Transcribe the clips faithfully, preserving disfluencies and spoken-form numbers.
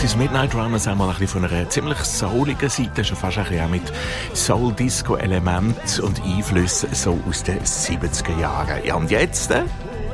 Texas Midnight Runners einmal ein bisschen von einer ziemlich souligen Seite, schon fast ein bisschen auch mit Soul-Disco-Elementen und Einflüssen so aus den siebziger Jahren. Ja, und jetzt, äh?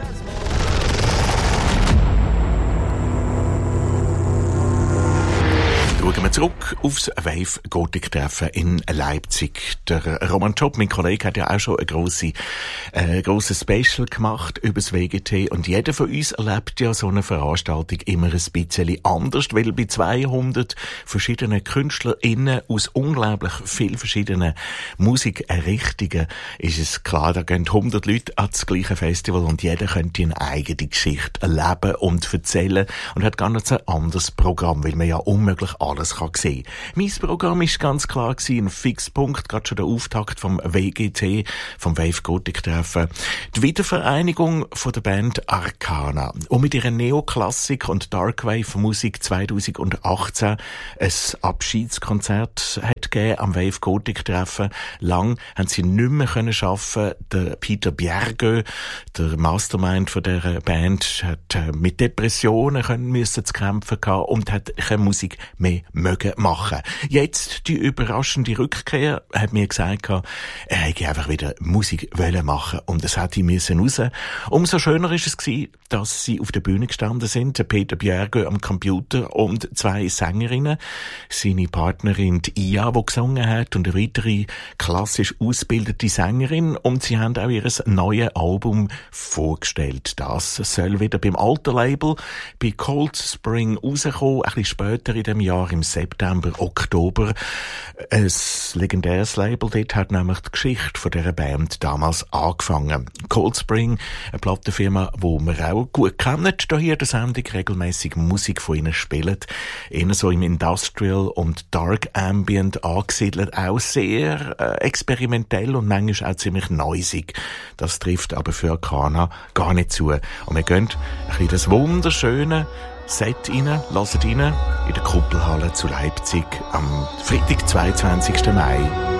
Schauen wir zurück aufs Wave Gothic Treffen in Leipzig. Der Roman Job, mein Kollege, hat ja auch schon ein grosses äh, grosses Special gemacht über das W G T. Und jeder von uns erlebt ja so eine Veranstaltung immer ein bisschen anders, weil bei zweihundert verschiedenen KünstlerInnen aus unglaublich vielen verschiedenen Musikrichtungen ist es klar, da gehen hundert Leute an das gleiche Festival und jeder könnte eine eigene Geschichte erleben und erzählen und hat ganz ein anderes Programm, weil man ja unmöglich alles kann sehen. Mein Programm war ganz klar gewesen, ein Fixpunkt, gerade schon der Auftakt vom W G T, vom Wave Gothic Treffen. Die Wiedervereinigung von der Band Arcana. Und mit ihrer Neoklassik und Darkwave Musik zweitausendachtzehn ein Abschiedskonzert hat gegeben am Wave Gothic Treffen. Lang haben sie nicht mehr können schaffen. Der Peter Bjergö, der Mastermind von dieser Band, hat mit Depressionen können müssen zu kämpfen gehabt und hat keine Musik mehr mögen machen. Jetzt die überraschende Rückkehr, hat mir gesagt, er hätte einfach wieder Musik wollen machen und es hätte müssen raus. Umso schöner ist es gewesen, dass sie auf der Bühne gestanden sind, der Peter Bjergö am Computer und zwei Sängerinnen, seine Partnerin die Ia, die gesungen hat, und eine weitere klassisch ausgebildete Sängerin, und sie haben auch ihr neues Album vorgestellt. Das soll wieder beim alten Label bei Cold Spring rauskommen, ein bisschen später in dem Jahr, im September, Oktober. Ein legendäres Label dort hat nämlich die Geschichte von dieser Band damals angefangen. Cold Spring, eine Plattenfirma, die wir auch gut kennen, da hier in der Sendung regelmässig Musik von ihnen spielen. Eher so im Industrial und Dark Ambient angesiedelt, auch sehr äh, experimentell und manchmal auch ziemlich noisig. Das trifft aber für Arcana gar nicht zu. Und wir gehen ein bisschen das wunderschöne Set rein, hören rein, in der Kuppelhalle zu Leipzig am Freitag, zweiundzwanzigsten Mai.